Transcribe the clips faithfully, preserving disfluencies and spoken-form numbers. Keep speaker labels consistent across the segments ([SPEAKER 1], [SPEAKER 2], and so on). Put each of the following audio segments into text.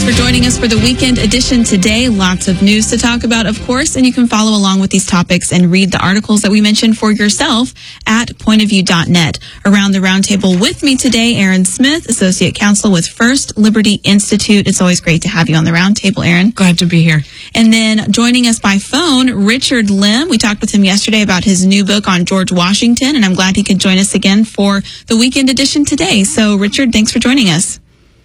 [SPEAKER 1] for joining us for the weekend edition today. Lots of news to talk about, of course, and you can follow along with these topics and read the articles that we mentioned for yourself at point of view dot net. Around the roundtable with me today, Aaron Smith, Associate Counsel with First Liberty Institute. It's always great to have you on the roundtable, Aaron.
[SPEAKER 2] Glad to be here.
[SPEAKER 1] And then joining us by phone, Richard Lim. We talked with him yesterday about his new book on George Washington, and I'm glad he could join us again for the weekend edition today. So, Richard, thanks for joining us.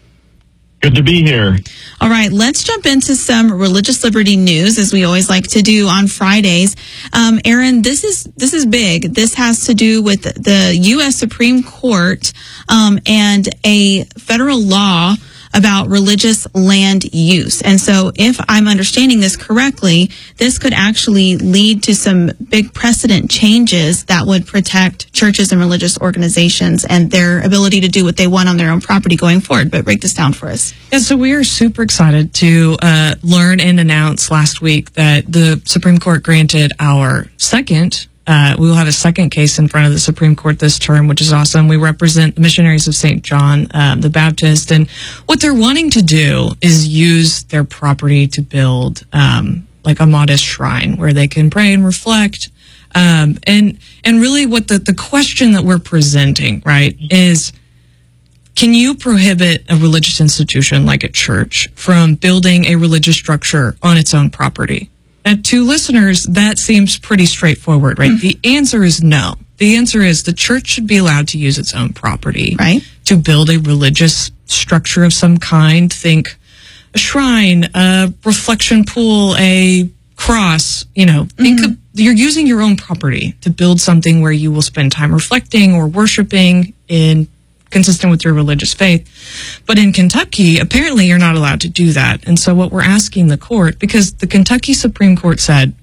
[SPEAKER 3] Good to be here.
[SPEAKER 1] All right, let's jump into some religious liberty news, as we always like to do on Fridays. Um, Aaron, this is this is big. This has to do with the U S Supreme Court um, and a federal law about religious land use. And so if I'm understanding this correctly, this could actually lead to some big precedent changes that would protect churches and religious organizations and their ability to do what they want on their own property going forward. But break this down for us.
[SPEAKER 2] Yeah, so we are super excited to uh, learn and announce last week that the Supreme Court granted our second Uh, we will have a second case in front of the Supreme Court this term, which is awesome. We represent the Missionaries of Saint John um, the Baptist, and what they're wanting to do is use their property to build um, like a modest shrine where they can pray and reflect. Um, and and really what the, the question that we're presenting, right, is can you prohibit a religious institution like a church from building a religious structure on its own property? And to listeners, that seems pretty straightforward, right? Mm-hmm. The answer is no. The answer is the church should be allowed to use its own property,
[SPEAKER 1] right, to
[SPEAKER 2] build a religious structure of some kind. Think a shrine, a reflection pool, a cross, you know, mm-hmm. think of, you're using your own property to build something where you will spend time reflecting or worshiping in consistent with your religious faith. But in Kentucky, apparently you're not allowed to do that. And so what we're asking the court, because the Kentucky Supreme Court said,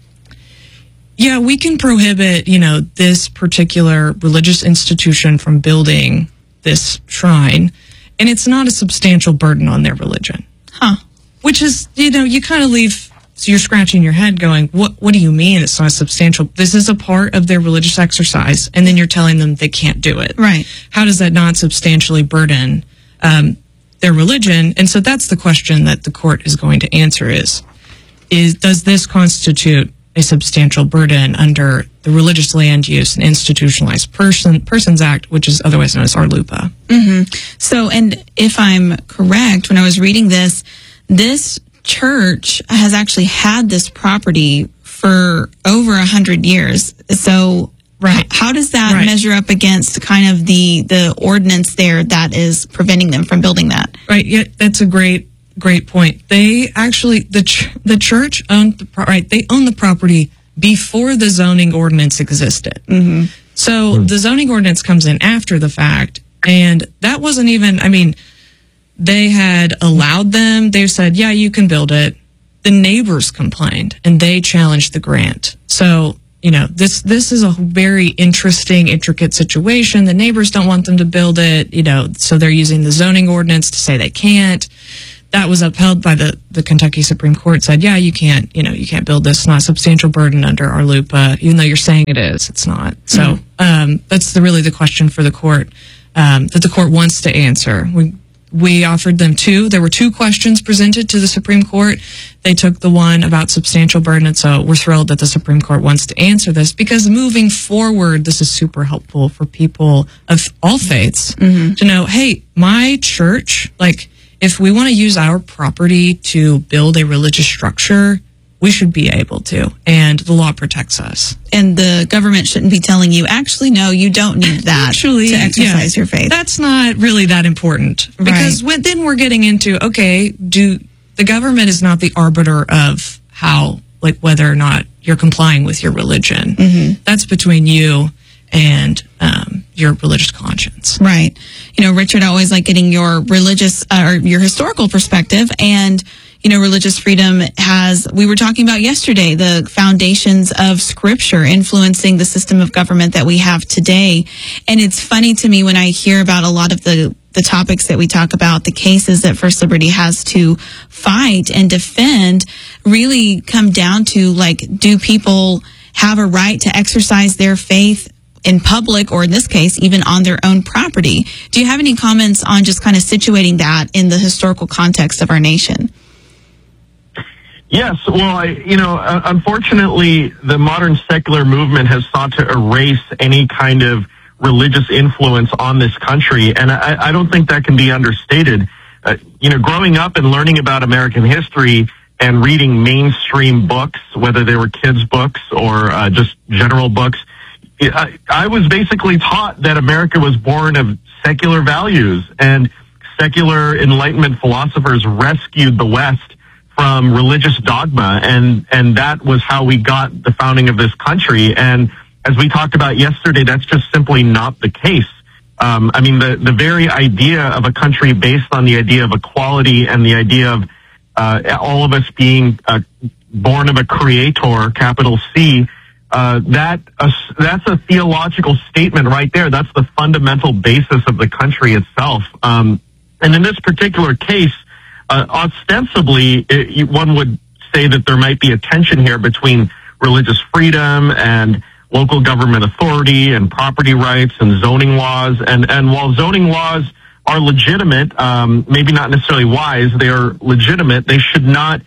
[SPEAKER 2] yeah, we can prohibit, you know, this particular religious institution from building this shrine, and it's not a substantial burden on their religion.
[SPEAKER 1] Huh.
[SPEAKER 2] Which is, you know, you kind of leave, so you're scratching your head going, what What do you mean it's not substantial? This is a part of their religious exercise, and then you're telling them they can't do it.
[SPEAKER 1] Right.
[SPEAKER 2] How does that not substantially burden um, their religion? And so that's the question that the court is going to answer is, is does this constitute a substantial burden under the Religious Land Use and Institutionalized Person, Persons Act, which is otherwise known as R L U P A?
[SPEAKER 1] Mm-hmm. So, and if I'm correct, when I was reading this, this church has actually had this property for over a hundred years. So,
[SPEAKER 2] right.
[SPEAKER 1] h- how does that
[SPEAKER 2] right.
[SPEAKER 1] measure up against kind of the the ordinance there that is preventing them from building that?
[SPEAKER 2] Right. Yeah, that's a great great point. They actually the ch- the church owned the pro- right. They owned the property before the zoning ordinance existed.
[SPEAKER 1] Mm-hmm.
[SPEAKER 2] So mm-hmm. the zoning ordinance comes in after the fact, and that wasn't even. I mean. They had allowed them. They said, yeah, you can build it. The neighbors complained, and they challenged the grant. So, you know, this this is a very interesting, intricate situation. The neighbors don't want them to build it, you know, so they're using the zoning ordinance to say they can't. That was upheld by the, the Kentucky Supreme Court, said, yeah, you can't, you know, you can't build this. It's not a substantial burden under R L U P A, even though you're saying it is. It's not. So mm-hmm. um, that's the, really the question for the court um, that the court wants to answer. We We offered them two. There were two questions presented to the Supreme Court. They took the one about substantial burden, and so we're thrilled that the Supreme Court wants to answer this, because moving forward, this is super helpful for people of all faiths mm-hmm. to know, hey, my church, like, if we want to use our property to build a religious structure, we should be able to, and the law protects us.
[SPEAKER 1] And the government shouldn't be telling you, actually, no, you don't need that
[SPEAKER 2] actually,
[SPEAKER 1] to exercise
[SPEAKER 2] yeah,
[SPEAKER 1] your faith.
[SPEAKER 2] That's not really that important. Because
[SPEAKER 1] right.
[SPEAKER 2] when, then we're getting into, okay, do the government is not the arbiter of how, like, whether or not you're complying with your religion. Mm-hmm. That's between you and um, your religious conscience.
[SPEAKER 1] Right. You know, Richard, I always like getting your religious uh, or your historical perspective, and you know, religious freedom has, we were talking about yesterday, the foundations of Scripture influencing the system of government that we have today. And it's funny to me when I hear about a lot of the, the topics that we talk about, the cases that First Liberty has to fight and defend really come down to, like, do people have a right to exercise their faith in public, or in this case, even on their own property. Do you have any comments on just kind of situating that in the historical context of our nation?
[SPEAKER 3] Yes, well, I, you know, uh, unfortunately, the modern secular movement has sought to erase any kind of religious influence on this country, and I, I don't think that can be understated. Uh, you know, growing up and learning about American history and reading mainstream books, whether they were kids' books or uh, just general books, I, I was basically taught that America was born of secular values, and secular Enlightenment philosophers rescued the West from religious dogma, and, and that was how we got the founding of this country. And as we talked about yesterday, that's just simply not the case. Um, I mean, the, the very idea of a country based on the idea of equality and the idea of uh, all of us being uh, born of a creator, capital C, Uh, that uh, that's a theological statement right there. That's the fundamental basis of the country itself. Um, and in this particular case, uh, ostensibly, it, you, one would say that there might be a tension here between religious freedom and local government authority and property rights and zoning laws. And, and while zoning laws are legitimate, um, maybe not necessarily wise, they are legitimate, they should not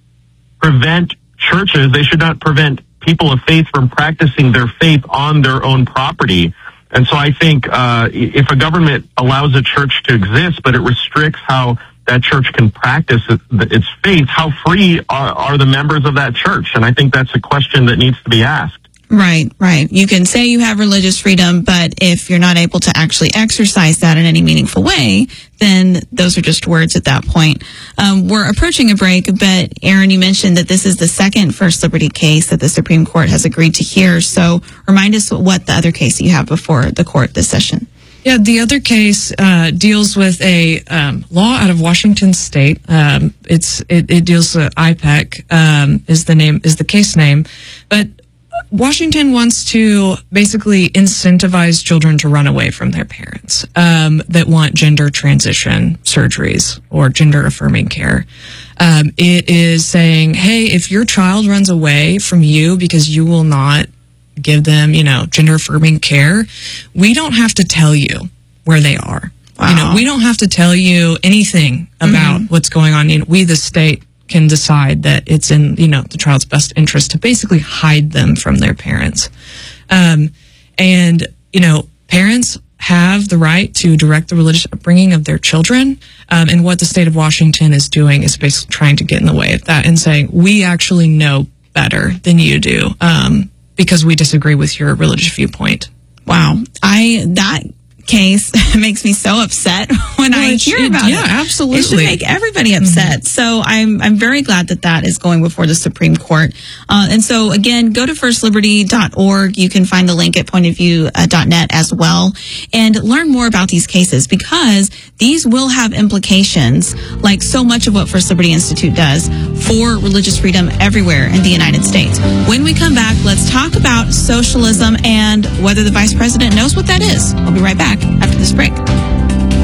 [SPEAKER 3] prevent churches, they should not prevent people of faith from practicing their faith on their own property. And so I think uh, if a government allows a church to exist, but it restricts how that church can practice it, its faith, how free are, are the members of that church? And I think that's a question that needs to be asked.
[SPEAKER 1] Right, right. You can say you have religious freedom, but if you're not able to actually exercise that in any meaningful way, then those are just words at that point. Um, we're approaching a break, but Aaron, you mentioned that this is the second First Liberty case that the Supreme Court has agreed to hear. So remind us what the other case you have before the court this session.
[SPEAKER 2] Yeah, the other case uh, deals with a um, law out of Washington State. Um, it's it, it deals with I P E C um, is the name is the case name, but Washington wants to basically incentivize children to run away from their parents um, that want gender transition surgeries or gender affirming care. Um, it is saying, hey, if your child runs away from you because you will not give them, you know, gender affirming care, we don't have to tell you where they are. Wow. You know, we don't have to tell you anything about mm-hmm. what's going on. You know, we, the state, can decide that it's in, you know, the child's best interest to basically hide them from their parents. Um, and, you know, parents have the right to direct the religious upbringing of their children. Um, and what the state of Washington is doing is basically trying to get in the way of that and saying, we actually know better than you do, um, because we disagree with your religious viewpoint.
[SPEAKER 1] Wow. I, that case makes me so upset when well, I hear
[SPEAKER 2] should,
[SPEAKER 1] about
[SPEAKER 2] yeah,
[SPEAKER 1] it.
[SPEAKER 2] Yeah, absolutely.
[SPEAKER 1] It should make everybody upset. Mm-hmm. So I'm I'm very glad that that is going before the Supreme Court. Uh, and so again, go to first liberty dot org. You can find the link at point of view dot net as well, and learn more about these cases, because these will have implications, like so much of what First Liberty Institute does, for religious freedom everywhere in the United States. When we come back, let's talk about socialism and whether the vice president knows what that is. We'll be right back after this break.